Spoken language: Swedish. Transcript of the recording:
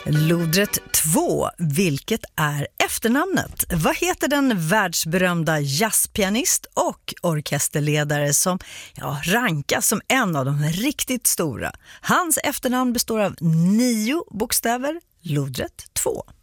Lodrätt 2. Vilket är efternamnet? Vad heter den världsberömda jazzpianist och orkesterledare som rankas som en av de riktigt stora? Hans efternamn består av 9 bokstäver. Lodrätt 2.